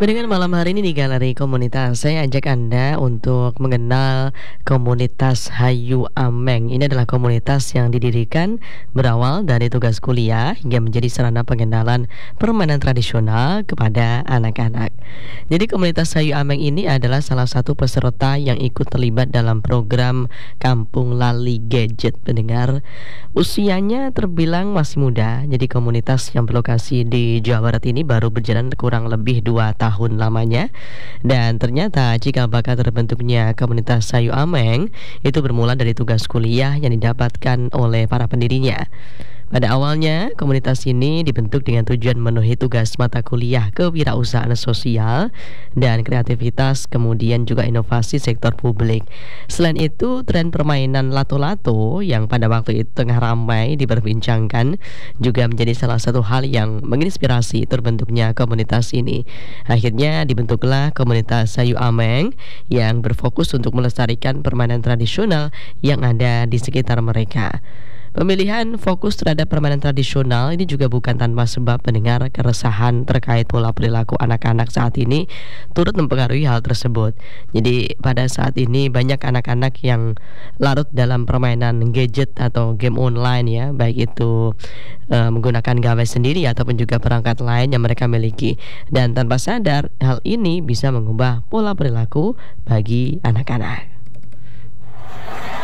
Dengan malam hari ini di Galeri Komunitas, saya ajak Anda untuk mengenal komunitas Hayu Ameng. Ini adalah komunitas yang didirikan berawal dari tugas kuliah hingga menjadi sarana pengenalan permainan tradisional kepada anak-anak. Jadi komunitas Hayu Ameng ini adalah salah satu peserta yang ikut terlibat dalam program Kampung Lali Gadget. Pendengar, usianya terbilang masih muda, jadi komunitas yang berlokasi di Jawa Barat ini baru berjalan kurang lebih 2 tahun lamanya. Dan ternyata jika bakal terbentuknya komunitas Sayu Ameng itu bermula dari tugas kuliah yang didapatkan oleh para pendirinya. Pada awalnya, komunitas ini dibentuk dengan tujuan memenuhi tugas mata kuliah kewirausahaan sosial dan kreativitas, kemudian juga inovasi sektor publik. Selain itu, tren permainan lato-lato yang pada waktu itu tengah ramai diperbincangkan juga menjadi salah satu hal yang menginspirasi terbentuknya komunitas ini. Akhirnya dibentuklah komunitas Sayu Ameng yang berfokus untuk melestarikan permainan tradisional yang ada di sekitar mereka. Pemilihan fokus terhadap permainan tradisional ini juga bukan tanpa sebab. Pendengar, keresahan terkait pola perilaku anak-anak saat ini turut mempengaruhi hal tersebut. Jadi pada saat ini banyak anak-anak yang larut dalam permainan gadget atau game online ya, baik itu menggunakan gawai sendiri ataupun juga perangkat lain yang mereka miliki. Dan tanpa sadar, hal ini bisa mengubah pola perilaku bagi anak-anak.